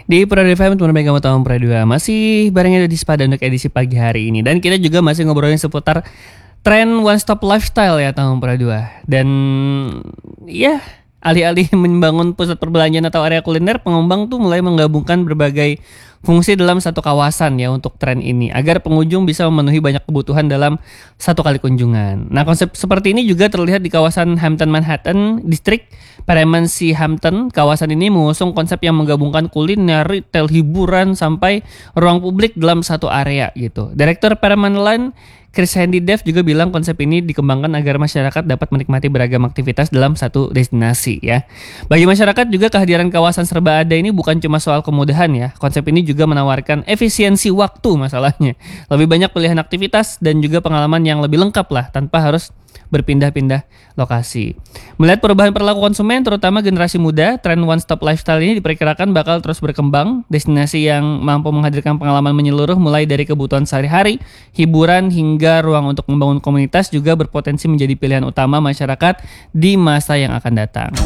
Di Prado FM, teman kamu tahun Prado masih barengnya di Sepada untuk edisi pagi hari ini. Dan kita juga masih ngobrolin seputar tren one stop lifestyle ya tahun Prado. Dan ya alih-alih membangun pusat perbelanjaan atau area kuliner, pengembang tuh mulai menggabungkan berbagai fungsi dalam satu kawasan ya untuk tren ini agar pengunjung bisa memenuhi banyak kebutuhan dalam satu kali kunjungan. Nah, konsep seperti ini juga terlihat di kawasan Hampton Manhattan District, Paramount Hampton. Kawasan ini mengusung konsep yang menggabungkan kuliner, retail, hiburan sampai ruang publik dalam satu area gitu. Direktur Paramount Land Chris Handy Dev juga bilang konsep ini dikembangkan agar masyarakat dapat menikmati beragam aktivitas dalam satu destinasi ya. Bagi masyarakat juga kehadiran kawasan serba ada ini bukan cuma soal kemudahan ya. Konsep ini juga menawarkan efisiensi waktu masalahnya. Lebih banyak pilihan aktivitas dan juga pengalaman yang lebih lengkap lah tanpa harus berpindah-pindah lokasi. Melihat perubahan perilaku konsumen terutama generasi muda, tren one stop lifestyle ini diperkirakan bakal terus berkembang. Destinasi yang mampu menghadirkan pengalaman menyeluruh mulai dari kebutuhan sehari-hari, hiburan hingga ruang untuk membangun komunitas juga berpotensi menjadi pilihan utama masyarakat di masa yang akan datang.